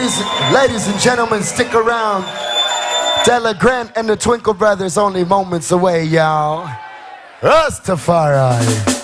Ladies and gentlemen, stick around. Della Grant and the Twinkle Brothers only moments away, y'all. Rastafari.